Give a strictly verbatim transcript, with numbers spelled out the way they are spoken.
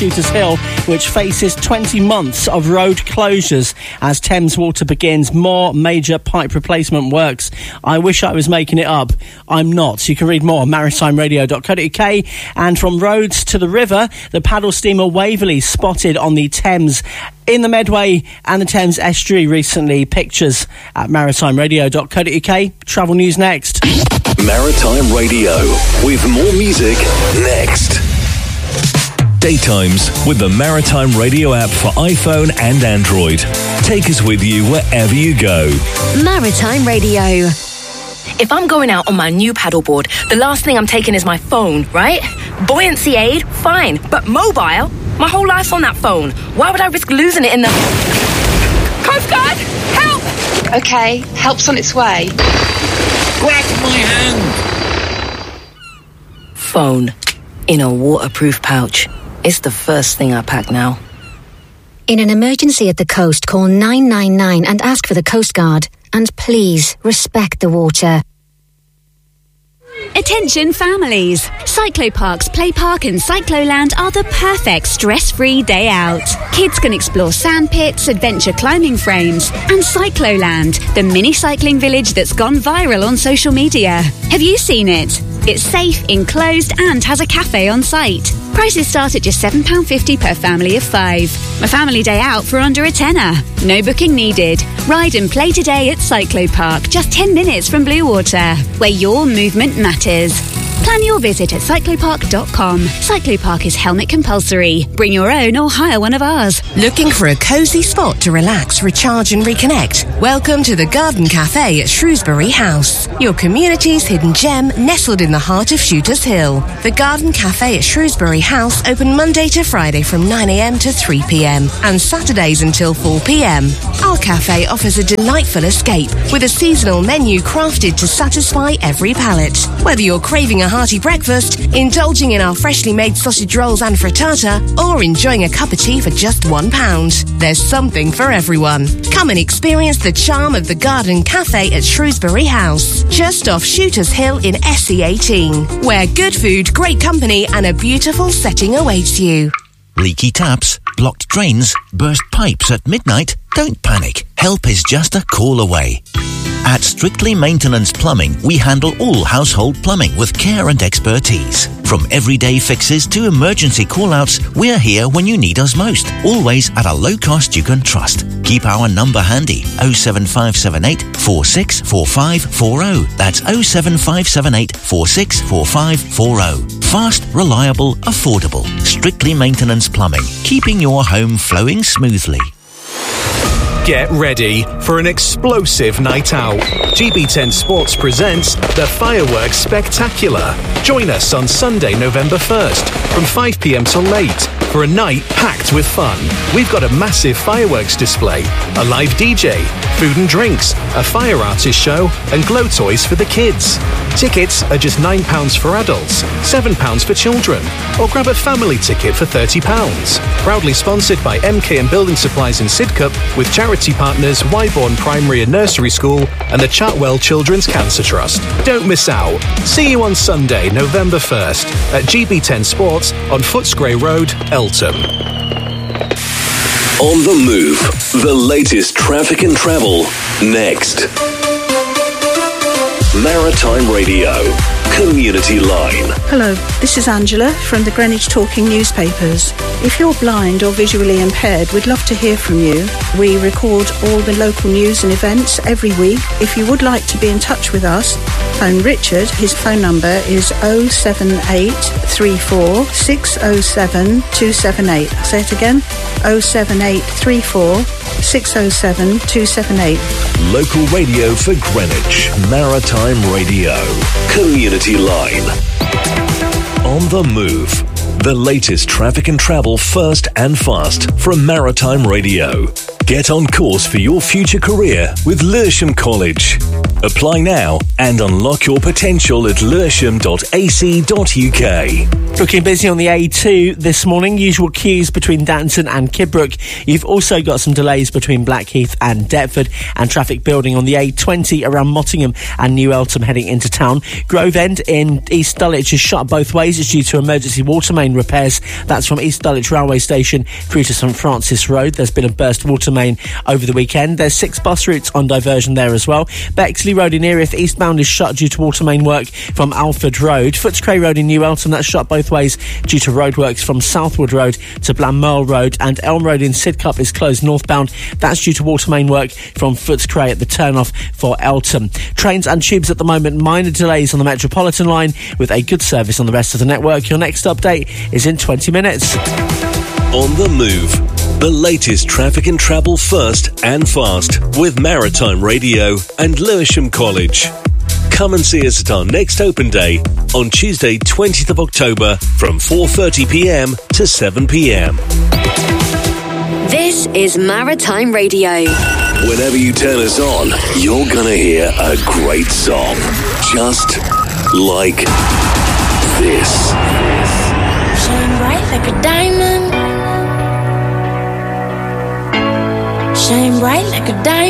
Shooters Hill, which faces twenty months of road closures as Thames Water begins more major pipe replacement works. I wish I was making it up. I'm not. You can read more on maritime radio dot co dot uk. And from roads to the river, the paddle steamer Waverley spotted on the Thames in the Medway and the Thames estuary recently. Pictures at maritime radio dot co dot uk. Travel news next. Maritime Radio, with more music next. Daytimes with the Maritime Radio app for iPhone and Android. Take us with you wherever you go. Maritime Radio. If I'm going out on my new paddleboard, the last thing I'm taking is my phone, right? Buoyancy aid, fine. But mobile? My whole life's on that phone. Why would I risk losing it in the... Coast Guard, help! Okay, help's on its way. Grab my hand! Phone. In a waterproof pouch. It's the first thing I pack now. In an emergency at the coast, call nine nine nine and ask for the Coast Guard. And please, respect the water. Attention families! Cycloparks Play Park and Cycloland are the perfect stress-free day out. Kids can explore sand pits, adventure climbing frames, and Cycloland, the mini cycling village that's gone viral on social media. Have you seen it? It's safe, enclosed, and has a cafe on site. Prices start at just seven pounds fifty per family of five. A family day out for under a tenner. No booking needed. Ride and play today at Cyclopark, just ten minutes from Bluewater, where your movement matters. Plan your visit at cyclopark dot com. Cyclopark is helmet compulsory. Bring your own or hire one of ours. Looking for a cosy spot to relax, recharge and reconnect? Welcome to the Garden Cafe at Shrewsbury House, your community's hidden gem nestled in the heart of Shooters Hill. The Garden Cafe at Shrewsbury House open Monday to Friday from nine a m to three p m and Saturdays until four p m. Our cafe offers a delightful escape with a seasonal menu crafted to satisfy every palate. Whether you're craving a hearty breakfast, indulging in our freshly made sausage rolls and frittata, or enjoying a cup of tea for just one pound. There's something for everyone. Come and experience the charm of the Garden Cafe at Shrewsbury House, just off Shooters Hill in S E eighteen, where good food, great company and a beautiful setting awaits you. Leaky taps, blocked drains, burst pipes at midnight? Don't panic. Help is just a call away. At Strictly Maintenance Plumbing, we handle all household plumbing with care and expertise. From everyday fixes to emergency call-outs, we're here when you need us most. Always at a low cost you can trust. Keep our number handy, oh seven five seven eight, four six four five four oh. That's oh seven five seven eight, four six four five four oh. Fast, reliable, affordable. Strictly Maintenance Plumbing, keeping your home flowing smoothly. Get ready for an explosive night out. G B ten Sports presents the Fireworks Spectacular. Join us on Sunday, November first from five p m till late for a night packed with fun. We've got a massive fireworks display, a live D J, food and drinks, a fire artist show and glow toys for the kids. Tickets are just nine pounds for adults, seven pounds for children, or grab a family ticket for thirty pounds. Proudly sponsored by M K and Building Supplies in Sidcup with charity partners Wyborn Primary and Nursery School and the Chartwell Children's Cancer Trust. Don't miss out. See you on Sunday, November first at G B ten Sports on Footscray Road, Eltham. On the move, the latest traffic and travel next. Maritime Radio, Community Line. Hello, this is Angela from the Greenwich Talking Newspapers. If you're blind or visually impaired, we'd love to hear from you. We record all the local news and events every week. If you would like to be in touch with us, phone Richard. His phone number is oh seven eight three four, six oh seven, two seven eight. Say it again, oh seven eight three four, six oh seven, two seven eight. Local radio for Greenwich, Maritime Radio, Community Line. On the move, the latest traffic and travel first and fast from Maritime Radio. Get on course for your future career with Lewisham College. Apply now and unlock your potential at lewisham dot a c dot u k. Looking busy on the A two this morning. Usual queues between Danton and Kidbrooke. You've also got some delays between Blackheath and Deptford, and traffic building on the A twenty around Mottingham and New Eltham heading into town. Grove End in East Dulwich is shut both ways. It's due to emergency water main repairs. That's from East Dulwich Railway Station through to St Francis Road. There's been a burst water main over the weekend. There's six bus routes on diversion there as well. Bexley Road in Erith eastbound is shut due to water main work from Alford Road. Footscray Road in New Eltham, that's shut both ways due to roadworks from Southwood Road to Blanmerle Road, and Elm Road in Sidcup is closed northbound. That's due to water main work from Footscray at the turn-off for Eltham. Trains and tubes at the moment, minor delays on the Metropolitan line with a good service on the rest of the network. Your next update is in twenty minutes. On the Move. The latest traffic and travel first and fast with Maritime Radio and Lewisham College. Come and see us at our next open day on Tuesday, twentieth of October from four thirty p m to seven p m. This is Maritime Radio. Whenever you turn us on, you're gonna hear a great song. Just like this. Shine bright like a diamond. Shine bright like a diamond.